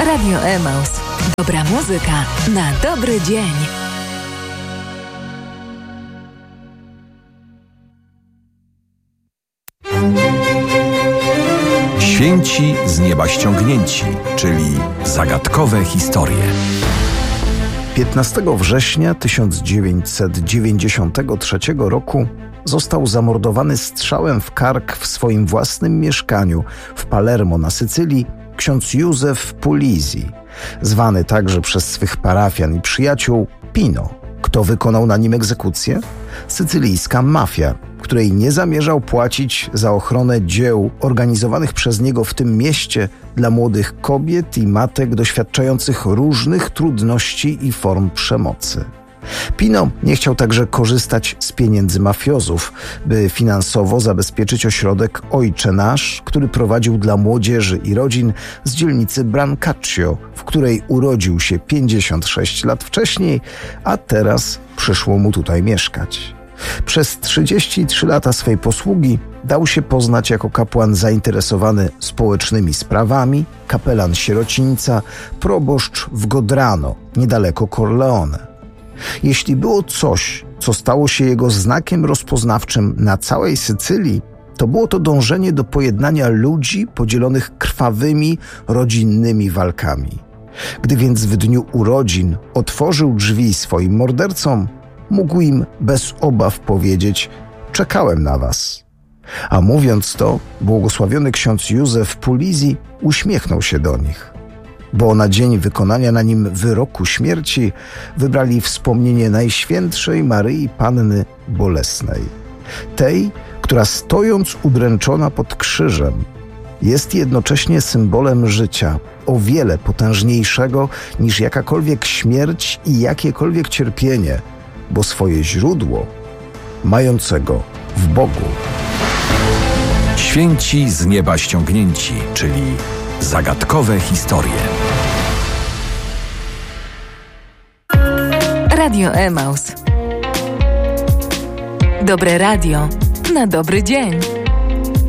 Radio Emaus. Dobra muzyka na dobry dzień. Święci z nieba ściągnięci, czyli zagadkowe historie. 15 września 1993 roku został zamordowany strzałem w kark w swoim własnym mieszkaniu w Palermo na Sycylii ksiądz Józef Puglisi, zwany także przez swych parafian i przyjaciół Pino. Kto wykonał na nim egzekucję? Sycylijska mafia, której nie zamierzał płacić za ochronę dzieł organizowanych przez niego w tym mieście dla młodych kobiet i matek doświadczających różnych trudności i form przemocy. Pino nie chciał także korzystać z pieniędzy mafiozów, by finansowo zabezpieczyć ośrodek Ojcze Nasz, który prowadził dla młodzieży i rodzin z dzielnicy Brancaccio, w której urodził się 56 lat wcześniej, a teraz przyszło mu tutaj mieszkać. Przez 33 lata swej posługi dał się poznać jako kapłan zainteresowany społecznymi sprawami, kapelan sierocińca, proboszcz w Godrano, niedaleko Corleone. Jeśli było coś, co stało się jego znakiem rozpoznawczym na całej Sycylii, to było to dążenie do pojednania ludzi podzielonych krwawymi, rodzinnymi walkami. Gdy więc w dniu urodzin otworzył drzwi swoim mordercom, mógł im bez obaw powiedzieć: czekałem na was. A mówiąc to, błogosławiony ksiądz Józef Puglisi uśmiechnął się do nich, bo na dzień wykonania na nim wyroku śmierci wybrali wspomnienie Najświętszej Maryi Panny Bolesnej, tej, która stojąc udręczona pod krzyżem jest jednocześnie symbolem życia, o wiele potężniejszego niż jakakolwiek śmierć i jakiekolwiek cierpienie, bo swoje źródło mającego w Bogu. Święci z nieba ściągnięci, czyli zagadkowe historie. Radio Emaus. Dobre radio na dobry dzień.